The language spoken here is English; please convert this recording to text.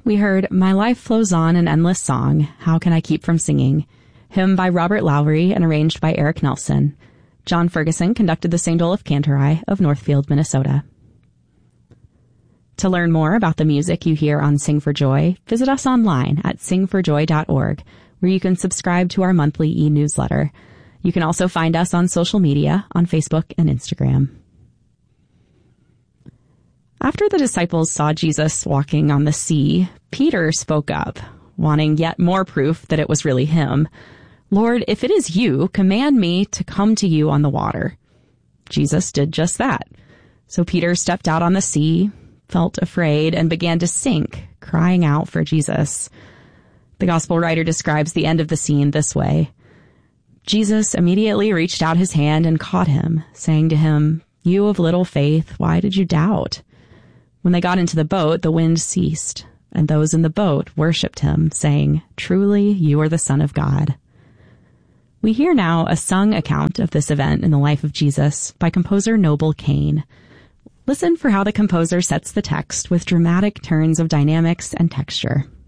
we heard My Life Flows On, an Endless Song, How Can I Keep From Singing? Hymn by Robert Lowry and arranged by Eric Nelson. John Ferguson conducted the St. Olaf Cantori of Northfield, Minnesota. To learn more about the music you hear on Sing for Joy, visit us online at singforjoy.org, where you can subscribe to our monthly e-newsletter. You can also find us on social media on Facebook and Instagram. After the disciples saw Jesus walking on the sea, Peter spoke up, wanting yet more proof that it was really him. "Lord, if it is you, command me to come to you on the water." Jesus did just that. So Peter stepped out on the sea, felt afraid, and began to sink, crying out for Jesus. The gospel writer describes the end of the scene this way. Jesus immediately reached out his hand and caught him, saying to him, "You of little faith, why did you doubt?" When they got into the boat, the wind ceased, and those in the boat worshipped him, saying, "Truly, you are the Son of God." We hear now a sung account of this event in the life of Jesus by composer Noble Kane. Listen for how the composer sets the text with dramatic turns of dynamics and texture.